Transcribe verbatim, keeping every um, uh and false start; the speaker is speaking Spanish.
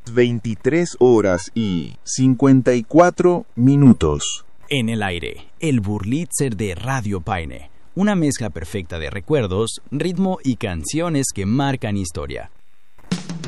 veintitrés horas y cincuenta y cuatro minutos. En el aire, el Burlitzer de Radio Paine. Una mezcla perfecta de recuerdos, ritmo y canciones que marcan historia.